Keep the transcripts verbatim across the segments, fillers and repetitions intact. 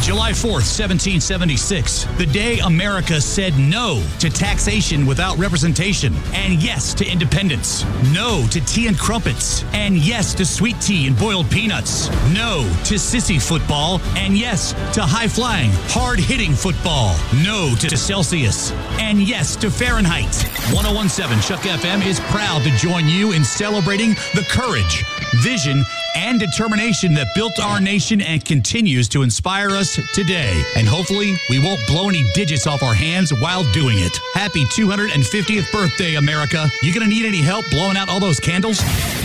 July fourth, seventeen seventy-six, the day America said no to taxation without representation, and yes to independence. No to tea and crumpets, and yes to sweet tea and boiled peanuts. No to sissy football, and yes to high-flying, hard-hitting football. No to Celsius, and yes to Fahrenheit. one oh one point seven Chuck F M is proud to join you in celebrating the courage, vision, and determination that built our nation and continues to inspire us today. And hopefully, we won't blow any digits off our hands while doing it. Happy two hundred fiftieth birthday, America. You gonna need any help blowing out all those candles?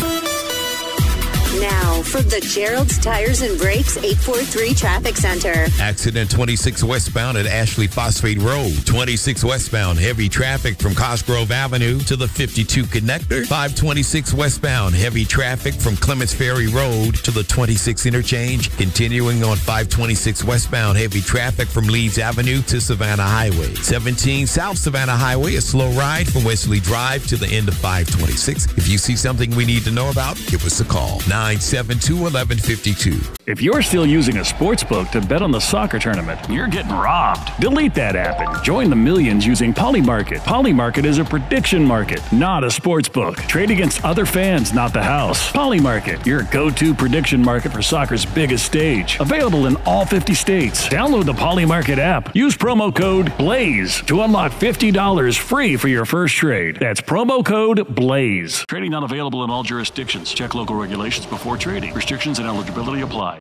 Now, from the Gerald's Tires and Brakes eight four three Traffic Center. Accident twenty-six westbound at Ashley Phosphate Road. twenty-six westbound, heavy traffic from Cosgrove Avenue to the fifty-two connector. five twenty-six westbound, heavy traffic from Clements Ferry Road to the twenty-six interchange. Continuing on five twenty-six westbound, heavy traffic from Leeds Avenue to Savannah Highway. seventeen South Savannah Highway, a slow ride from Wesley Drive to the end of five twenty-six. If you see something we need to know about, give us a call. nine seven two, one one five two. If you're still using a sports book to bet on the soccer tournament, you're getting robbed. Delete that app and join the millions using Polymarket. Polymarket is a prediction market, not a sports book. Trade against other fans, not the house. Polymarket, your go-to prediction market for soccer's biggest stage. Available in all fifty states. Download the Polymarket app. Use promo code BLAZE to unlock fifty dollars free for your first trade. That's promo code BLAZE. Trading not available in all jurisdictions. Check local regulations before trading. Restrictions and eligibility apply.